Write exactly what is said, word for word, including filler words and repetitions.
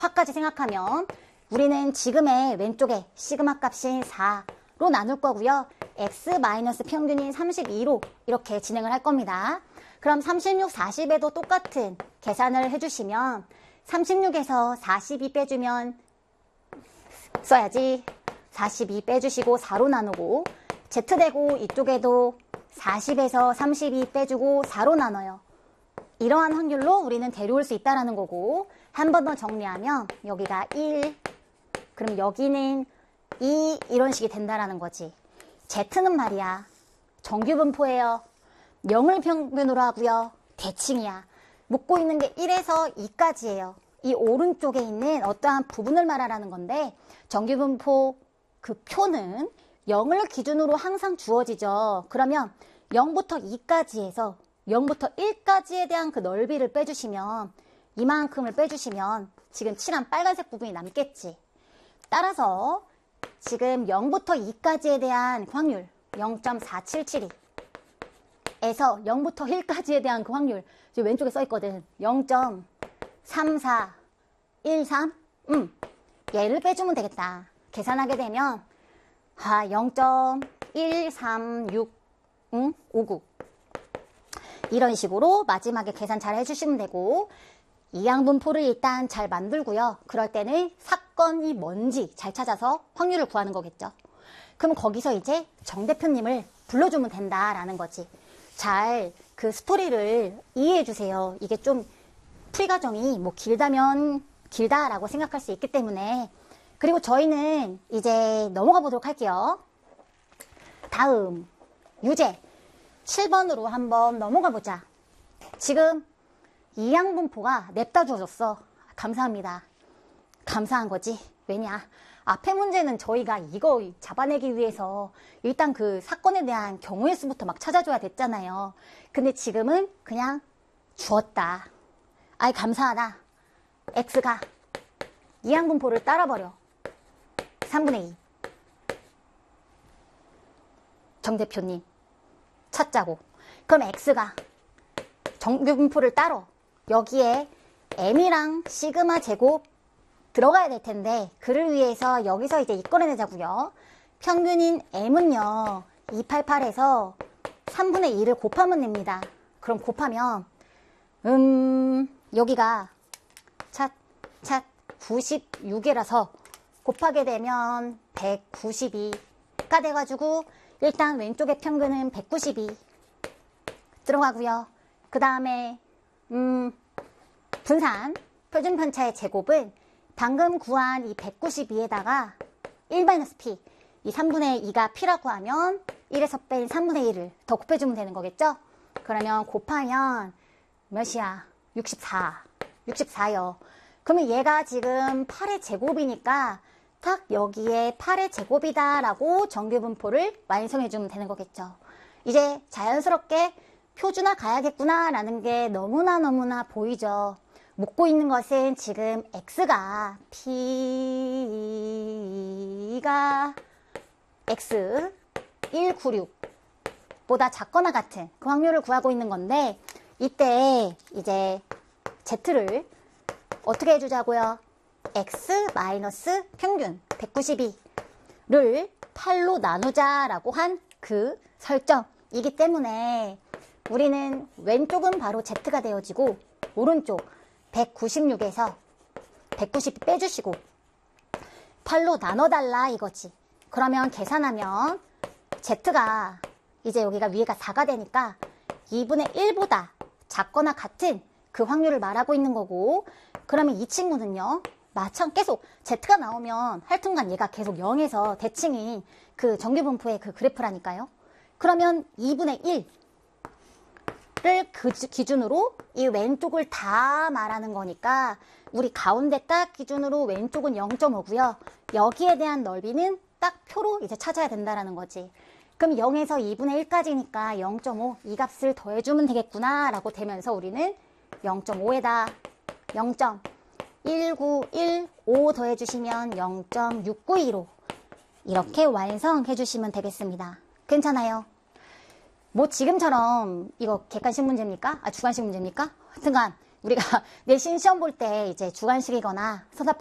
파까지 생각하면 우리는 지금의 왼쪽에 시그마 값인 사로 나눌 거고요. x 마이너스 평균인 삼십이로 이렇게 진행을 할 겁니다. 그럼 삼십육, 사십에도 똑같은 계산을 해주시면 삼십육에서 사십이 빼주면 써야지. 사십이 빼주시고 사로 나누고 z되고 이쪽에도 사십에서 삼십이 빼주고 사로 나눠요. 이러한 확률로 우리는 데려올 수 있다는 거고 한 번 더 정리하면 여기가 일, 그럼 여기는 이 이런 식이 된다는 거지. Z는 말이야. 정규분포예요. 영을 평균으로 하고요. 대칭이야. 묻고 있는 게 일에서 이까지예요. 이 오른쪽에 있는 어떠한 부분을 말하라는 건데 정규분포 그 표는 영을 기준으로 항상 주어지죠. 그러면 영부터 이까지 해서 영부터 일까지에 대한 그 넓이를 빼주시면 이만큼을 빼주시면 지금 칠한 빨간색 부분이 남겠지. 따라서 지금 영부터 이까지에 대한 확률 영 점 사칠칠이 에서 영부터 일까지에 대한 그 확률 지금 왼쪽에 써있거든. 영 점 삼사일삼 음, 얘를 빼주면 되겠다. 계산하게 되면 아, 영 점 일삼육 음, 오구 이런 식으로 마지막에 계산 잘 해주시면 되고 이항분포를 일단 잘 만들고요. 그럴 때는 사건이 뭔지 잘 찾아서 확률을 구하는 거겠죠. 그럼 거기서 이제 정 대표님을 불러주면 된다라는 거지. 잘 그 스토리를 이해해 주세요. 이게 좀 풀이 과정이 뭐 길다면 길다라고 생각할 수 있기 때문에. 그리고 저희는 이제 넘어가 보도록 할게요. 다음 유제 칠 번으로 한번 넘어가 보자. 지금 이항분포가 냅다 주어졌어. 감사합니다. 감사한 거지. 왜냐? 앞에 문제는 저희가 이거 잡아내기 위해서 일단 그 사건에 대한 경우의 수부터 막 찾아줘야 됐잖아요. 근데 지금은 그냥 주었다. 아이 감사하다. x가 이항분포를 따라버려. 삼분의 이. 정 대표님 찾자고. 그럼 x가 정규분포를 따로 여기에 m이랑 시그마 제곱 들어가야 될 텐데 그를 위해서 여기서 이제 이끌어내자고요. 평균인 m은요 이백팔십팔에서 삼분의 이를 곱하면 됩니다. 그럼 곱하면 음 여기가 찻찻 구십육이라서 곱하게 되면 백구십이가 돼가지고 일단 왼쪽의 평균은 백구십이 들어가고요. 그 다음에 음 분산 표준편차의 제곱은 방금 구한 이 백구십이에다가 일 마이너스 피, 이 삼분의 이가 p라고 하면 일에서 뺀 삼분의 일을 더 곱해주면 되는 거겠죠? 그러면 곱하면 몇이야? 육십사. 육십사요. 그러면 얘가 지금 팔의 제곱이니까 딱 여기에 팔의 제곱이다 라고 정규분포를 완성해주면 되는 거겠죠. 이제 자연스럽게 표준화 가야겠구나 라는 게 너무나 너무나 보이죠. 묻고 있는 것은 지금 x가 p가 x 백구십육보다 작거나 같은 그 확률을 구하고 있는 건데 이때 이제 z를 어떻게 해주자고요? x 마이너스 평균 백구십이를 팔로 나누자라고 한 그 설정이기 때문에 우리는 왼쪽은 바로 z가 되어지고 오른쪽 백구십육에서 백구십 빼주시고 팔로 나눠달라 이거지. 그러면 계산하면 z가 이제 여기가 위에가 사가 되니까 이분의 일보다 작거나 같은 그 확률을 말하고 있는 거고, 그러면 이 친구는요 마찬 계속 z가 나오면 하여튼간 얘가 계속 영에서 대칭인 그 정규분포의 그 그래프라니까요. 그러면 이분의 일을 그 기준으로 이 왼쪽을 다 말하는 거니까 우리 가운데 딱 기준으로 왼쪽은 영 점 오고요. 여기에 대한 넓이는 딱 표로 이제 찾아야 된다는 거지. 그럼 영에서 이분의 일까지니까 영 점 오 이 값을 더해주면 되겠구나 라고 되면서 우리는 영 점 오에다 영 점 일구일오 더해주시면 영 점 육구이로 이렇게 완성해 주시면 되겠습니다. 괜찮아요? 뭐 지금처럼 이거 객관식 문제입니까? 아 주관식 문제입니까? 하여튼간 우리가 내신 시험 볼 때 이제 주관식이거나 서사